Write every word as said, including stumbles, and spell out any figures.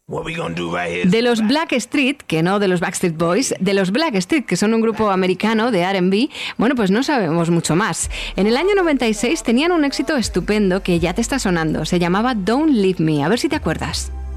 De los Blackstreet, que no de los Backstreet Boys, de los Blackstreet, que son un grupo americano de R and B, bueno, pues no sabemos mucho más. En el año noventa y seis tenían un éxito estupendo que ya te está sonando. Se llamaba Don't Leave Me. A ver si te acuerdas.